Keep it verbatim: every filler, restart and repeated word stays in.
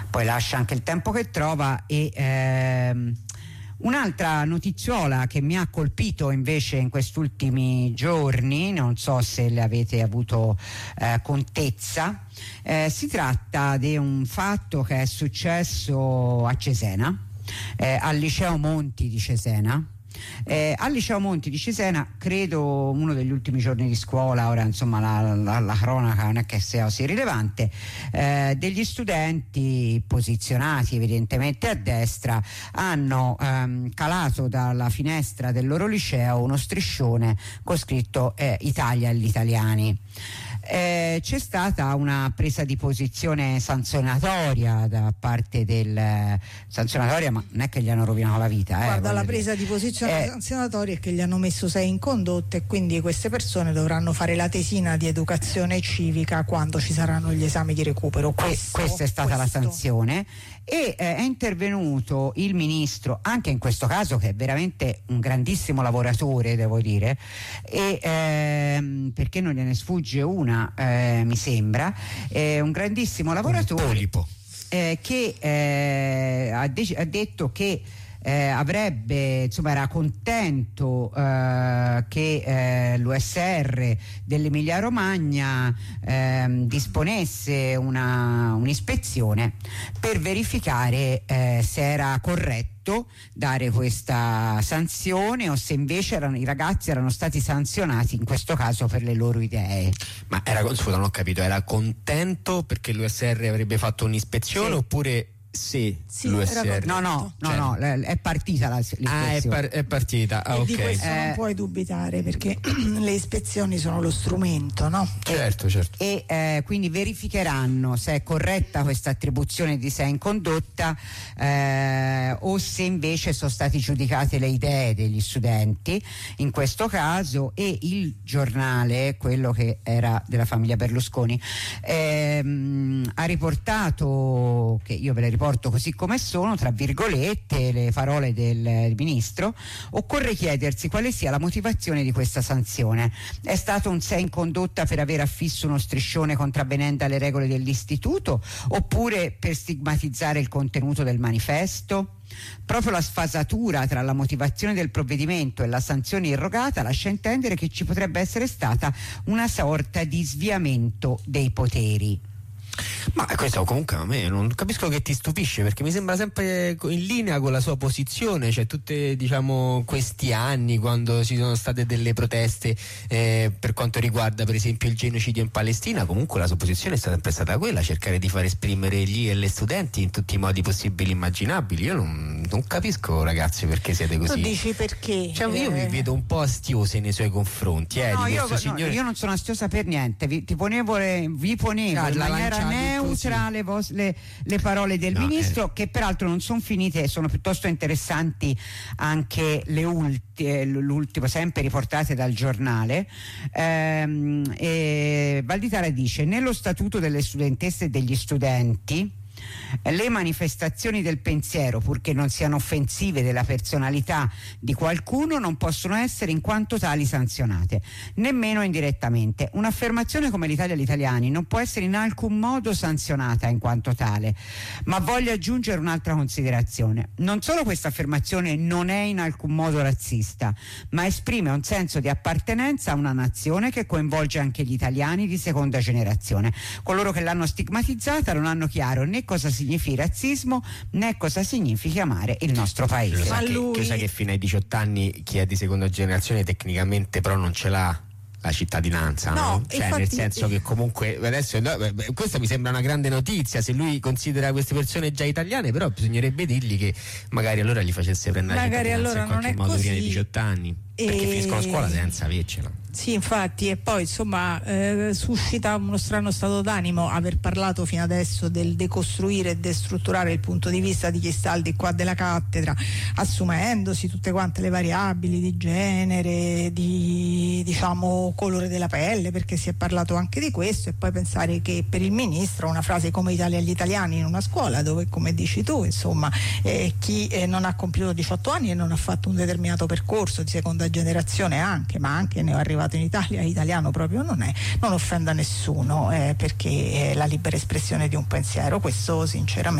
poi lascia anche il tempo che trova. E ehm, un'altra notiziola che mi ha colpito invece in questi ultimi giorni, non so se le avete avuto eh, contezza, eh, si tratta di un fatto che è successo a Cesena, eh, al Liceo Monti di Cesena. Eh, al Liceo Monti di Cesena, credo uno degli ultimi giorni di scuola, ora insomma la, la, la cronaca non è che sia così rilevante, eh, degli studenti posizionati evidentemente a destra hanno ehm, calato dalla finestra del loro liceo uno striscione con scritto eh, Italia agli italiani. Eh, c'è stata una presa di posizione sanzionatoria da parte del sanzionatoria, ma non è che gli hanno rovinato la vita. Guarda, eh, la presa dire. di posizione eh, sanzionatoria è che gli hanno messo sei in condotta e quindi queste persone dovranno fare la tesina di educazione civica quando ci saranno gli esami di recupero. Questo, questa è stata questo. la sanzione. E eh, è intervenuto il ministro, anche in questo caso, che è veramente un grandissimo lavoratore, devo dire, e ehm, perché non gliene sfugge una, eh, mi sembra, è un grandissimo lavoratore, un polipo. Eh, che eh, ha, de- ha detto che Eh, avrebbe, insomma, era contento eh, che eh, l'U S R dell'Emilia Romagna eh, disponesse una, un'ispezione per verificare eh, se era corretto dare questa sanzione o se invece erano, i ragazzi erano stati sanzionati in questo caso per le loro idee. Ma era, scusa, non ho capito, era contento perché l'U S R avrebbe fatto un'ispezione, sì, oppure se sì, l'U S R no no no cioè, no è partita la, l'ispezione. Ah, è, par- è partita, ah, e ok. di questo Eh, non puoi dubitare, perché le ispezioni sono lo strumento, no? Certo, certo. E eh, quindi verificheranno se è corretta questa attribuzione di sé in condotta eh, o se invece sono state giudicate le idee degli studenti in questo caso. E il giornale, quello che era della famiglia Berlusconi, ehm, ha riportato, che io ve le riporto così come sono, tra virgolette, le parole del ministro: occorre chiedersi quale sia la motivazione di questa sanzione. È stato un sé in condotta per aver affisso uno striscione contravvenendo alle regole dell'istituto, oppure per stigmatizzare il contenuto del manifesto? Proprio la sfasatura tra la motivazione del provvedimento e la sanzione irrogata lascia intendere che ci potrebbe essere stata una sorta di sviamento dei poteri. Ma questo comunque a me non capisco che ti stupisce, perché mi sembra sempre in linea con la sua posizione, cioè tutti, diciamo, questi anni, quando ci sono state delle proteste eh, per quanto riguarda per esempio il genocidio in Palestina, comunque la sua posizione è sempre stata quella, cercare di far esprimere gli e le studenti in tutti i modi possibili e immaginabili. Io non, non capisco, ragazzi, perché siete così. Tu dici perché? Cioè, io eh... vi vedo un po' astiose nei suoi confronti, eh, no, di io, questo no, signore. io non sono astiosa per niente, vi, ti ponevo le, vi ponevo in maniera neutra le, vos, le, le parole del no, ministro, eh. che peraltro non sono finite, sono piuttosto interessanti anche le ultime, l'ultimo, sempre riportate dal giornale. ehm, e Valditara dice: nello statuto delle studentesse e degli studenti le manifestazioni del pensiero, purché non siano offensive della personalità di qualcuno, non possono essere in quanto tali sanzionate, nemmeno indirettamente. Un'affermazione come l'Italia agli italiani non può essere in alcun modo sanzionata in quanto tale. Ma voglio aggiungere un'altra considerazione: non solo questa affermazione non è in alcun modo razzista, ma esprime un senso di appartenenza a una nazione che coinvolge anche gli italiani di seconda generazione. Coloro che l'hanno stigmatizzata non hanno chiaro né cosa significhi razzismo né cosa significhi amare il nostro paese. Lo sa, Ma che, lui... che, sa che fino ai diciotto anni chi è di seconda generazione tecnicamente però non ce l'ha la cittadinanza, no? No, Cioè, infatti... nel senso che comunque adesso no, questa mi sembra una grande notizia se lui considera queste persone già italiane, però bisognerebbe dirgli che magari allora gli facesse prendere magari la cittadinanza allora in qualche non è modo così. prima dei diciotto anni, perché E... finiscono scuola senza avercela. Sì, infatti, e poi insomma eh, suscita uno strano stato d'animo aver parlato fino adesso del decostruire e destrutturare il punto di vista di chi sta al di qua della cattedra, assumendosi tutte quante le variabili di genere, di diciamo colore della pelle, perché si è parlato anche di questo, e poi pensare che per il ministro una frase come Italia agli italiani in una scuola dove, come dici tu, insomma eh, chi eh, non ha compiuto diciotto anni e non ha fatto un determinato percorso di seconda generazione anche, ma anche ne è arrivato in Italia, italiano proprio non è, non offenda nessuno, eh, perché è la libera espressione di un pensiero, questo sinceramente